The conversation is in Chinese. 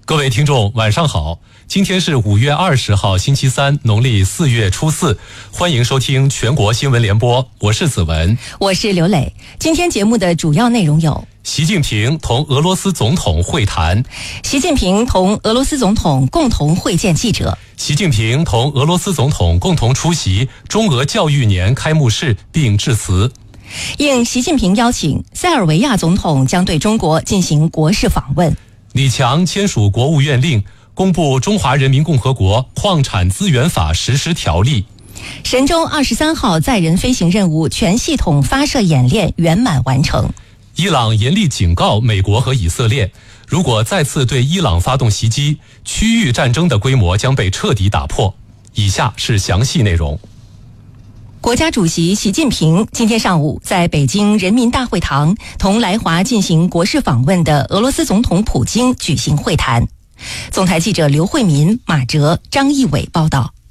各位听众晚上好，今天是5月20号星期三，农历4月初4，欢迎收听全国新闻联播，我是子文， 我是刘磊。今天节目的主要内容有： 习近平同俄罗斯总统会谈， 习近平同俄罗斯总统共同会见记者， 习近平同俄罗斯总统共同出席中俄教育年开幕式并致辞。 应习近平邀请，塞尔维亚总统将对中国进行国事访问。 李强签署国务院令，公布《中华人民共和国矿产资源法实施条例》。 神舟23号载人飞行任务全系统发射演练圆满完成。 伊朗严厉警告美国和以色列，如果再次对伊朗发动袭击，区域战争的规模将被彻底打破。以下是详细内容。 国家主席习近平今天上午在北京人民大会堂同来华进行国事访问的俄罗斯总统普京举行会谈。总台记者刘慧民、马哲、张义伟报道。